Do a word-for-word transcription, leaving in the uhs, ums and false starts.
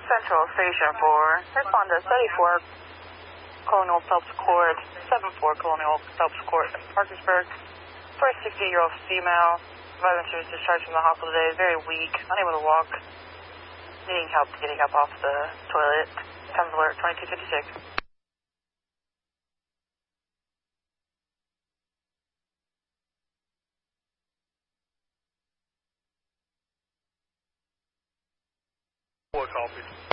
Central Station for respond to thirty-four Colonial Phelps Court, seventy-four Colonial Phelps Court, Parkersburg, for a sixty-year-old female. Violence was discharged from the hospital today, very weak, unable to walk, needing help getting up off the toilet. Comes alert twenty-two fifty-six. Four copies.